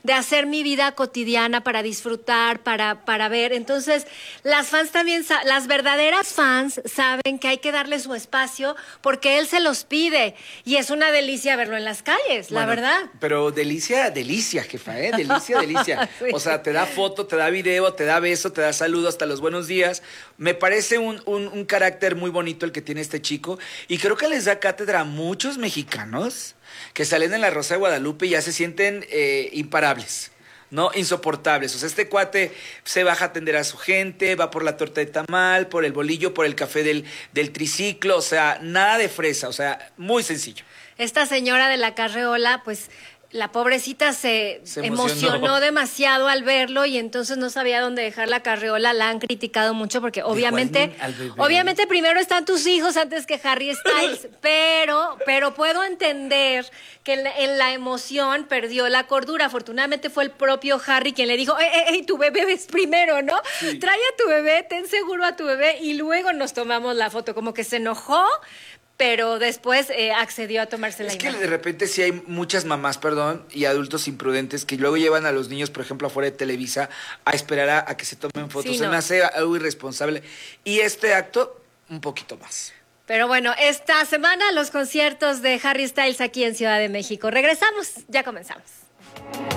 de hacer mi vida cotidiana para disfrutar, para ver. Entonces, las fans también, las verdaderas fans saben que hay que darle su espacio porque él se los pide y es una delicia verlo en las calles, la verdad. Pero delicia, delicia, jefa, ¿eh? Delicia, delicia. Sí. O sea, te da foto, te da video, te da beso, te da saludo, hasta los buenos días. Me parece un carácter muy bonito el que tiene este chico y creo que les da cátedra a muchos mexicanos que salen en La Rosa de Guadalupe y ya se sienten imparables, ¿no? Insoportables. O sea, este cuate se baja a atender a su gente, va por la torta de tamal, por el bolillo, por el café del triciclo, o sea, nada de fresa, o sea, muy sencillo. Esta señora de la carreola, pues la pobrecita se emocionó demasiado al verlo y entonces no sabía dónde dejar la carreola. La han criticado mucho porque obviamente primero están tus hijos antes que Harry Styles, pero puedo entender que en la emoción perdió la cordura. Afortunadamente fue el propio Harry quien le dijo, ey, tu bebé es primero, ¿no? Sí. Trae a tu bebé, ten seguro a tu bebé y luego nos tomamos la foto. Como que se enojó, pero después accedió a tomarse la imagen. Es que de repente sí hay muchas mamás, y adultos imprudentes que luego llevan a los niños, por ejemplo, afuera de Televisa a esperar a que se tomen fotos. Sí, no. Se me hace algo irresponsable. Y este acto, un poquito más. Pero bueno, esta semana los conciertos de Harry Styles aquí en Ciudad de México. Regresamos, ya comenzamos.